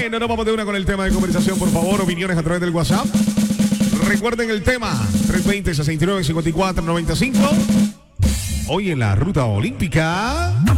Bueno, nos vamos de una con el tema de conversación, por favor. Opiniones a través del WhatsApp. Recuerden el tema 320-69-54-95. Hoy en la ruta olímpica.